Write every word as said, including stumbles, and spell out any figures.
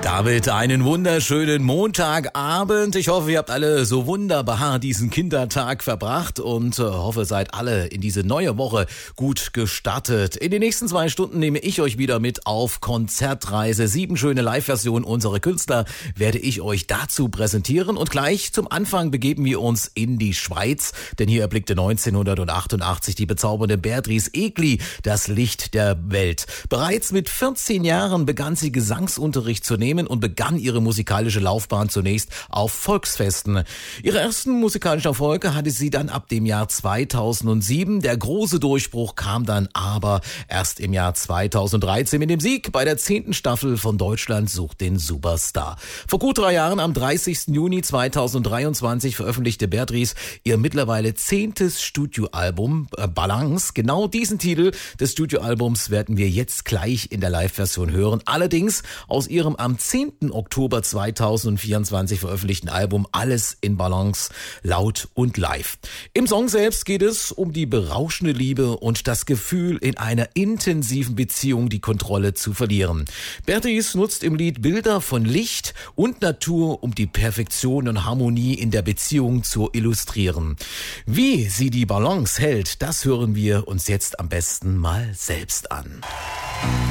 Damit einen wunderschönen Montagabend. Ich hoffe, ihr habt alle so wunderbar diesen Kindertag verbracht und äh, hoffe, seid alle in diese neue Woche gut gestartet. In den nächsten zwei Stunden nehme ich euch wieder mit auf Konzertreise. Sieben schöne Live-Versionen unserer Künstler werde ich euch dazu präsentieren. Und gleich zum Anfang begeben wir uns in die Schweiz, denn hier erblickte neunzehnhundertachtundachtzig die bezaubernde Beatrice Egli das Licht der Welt. Bereits mit vierzehn Jahren begann sie Gesangsunterricht zu nehmen und begann ihre musikalische Laufbahn zunächst auf Volksfesten. Ihre ersten musikalischen Erfolge hatte sie dann ab dem Jahr zweitausendsieben. Der große Durchbruch kam dann aber erst im Jahr zweitausenddreizehn mit dem Sieg bei der zehnten Staffel von Deutschland sucht den Superstar. Vor gut drei Jahren, am dreißigsten Juni zweitausenddreiundzwanzig, veröffentlichte Beatrice ihr mittlerweile zehntes Studioalbum äh, Balance. Genau diesen Titel des Studioalbums werden wir jetzt gleich in der Live-Version hören. Allerdings aus ihrem am zehnten Oktober zweitausendvierundzwanzig veröffentlichten Album Alles in Balance, laut und live. Im Song selbst geht es um die berauschende Liebe und das Gefühl, in einer intensiven Beziehung die Kontrolle zu verlieren. Beatrice nutzt im Lied Bilder von Licht und Natur, um die Perfektion und Harmonie in der Beziehung zu illustrieren. Wie sie die Balance hält, das hören wir uns jetzt am besten mal selbst an.